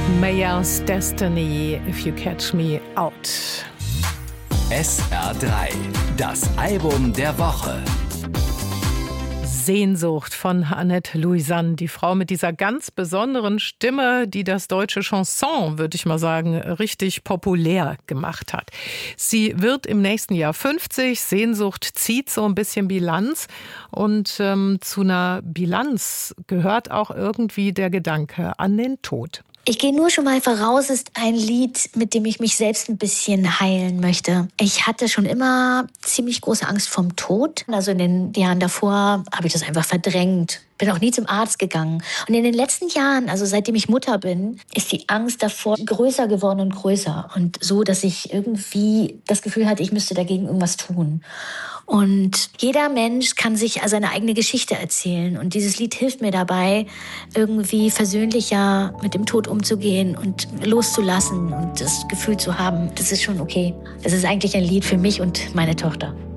Mayer's Destiny, If You Catch Me Out. SR3, das Album der Woche. Sehnsucht von Annette Louisanne, die Frau mit dieser ganz besonderen Stimme, die das deutsche Chanson, würde ich mal sagen, richtig populär gemacht hat. Sie wird im nächsten Jahr 50, Sehnsucht zieht so ein bisschen Bilanz und zu einer Bilanz gehört auch irgendwie der Gedanke an den Tod. Ich gehe nur schon mal voraus, ist ein Lied, mit dem ich mich selbst ein bisschen heilen möchte. Ich hatte schon immer ziemlich große Angst vorm Tod. Also in den Jahren davor habe ich das einfach verdrängt. Bin auch nie zum Arzt gegangen. Und in den letzten Jahren, also seitdem ich Mutter bin, ist die Angst davor größer geworden und größer. Und so, dass ich irgendwie das Gefühl hatte, ich müsste dagegen irgendwas tun. Und jeder Mensch kann sich seine eigene Geschichte erzählen. Und dieses Lied hilft mir dabei, irgendwie versöhnlicher mit dem Tod umzugehen und loszulassen und das Gefühl zu haben, das ist schon okay. Das ist eigentlich ein Lied für mich und meine Tochter.